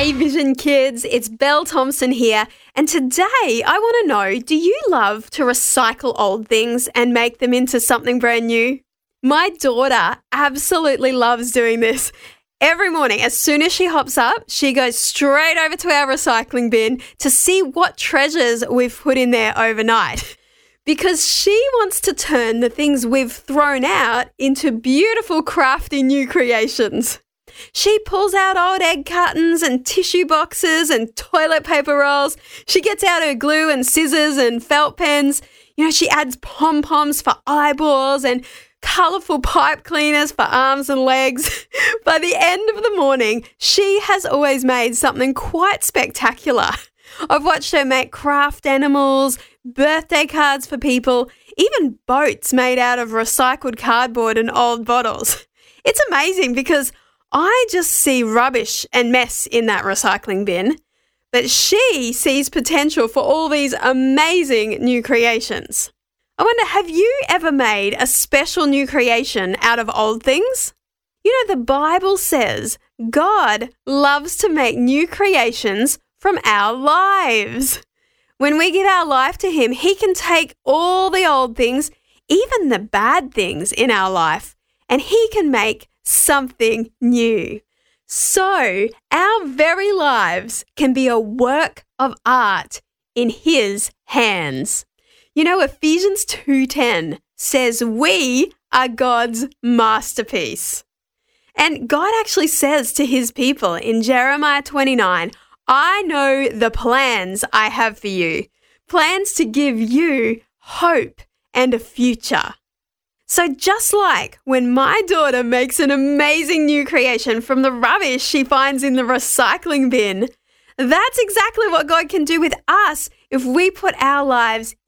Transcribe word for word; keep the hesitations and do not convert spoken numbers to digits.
Hey Vision Kids, it's Belle Thompson here, and today I want to know, do you love to recycle old things and make them into something brand new? My daughter absolutely loves doing this. Every morning, as soon as she hops up, she goes straight over to our recycling bin to see what treasures we've put in there overnight. Because she wants to turn the things we've thrown out into beautiful, crafty new creations. She pulls out old egg cartons and tissue boxes and toilet paper rolls. She gets out her glue and scissors and felt pens. You know, she adds pom-poms for eyeballs and colourful pipe cleaners for arms and legs. By the end of the morning, she has always made something quite spectacular. I've watched her make craft animals, birthday cards for people, even boats made out of recycled cardboard and old bottles. It's amazing because I just see rubbish and mess in that recycling bin, but she sees potential for all these amazing new creations. I wonder, have you ever made a special new creation out of old things? You know, the Bible says God loves to make new creations from our lives. When we give our life to Him, He can take all the old things, even the bad things in our life, and He can make something new. So our very lives can be a work of art in His hands. You know, Ephesians two ten says we are God's masterpiece. And God actually says to His people in Jeremiah twenty-nine, I know the plans I have for you, plans to give you hope and a future. So just like when my daughter makes an amazing new creation from the rubbish she finds in the recycling bin, that's exactly what God can do with us if we put our lives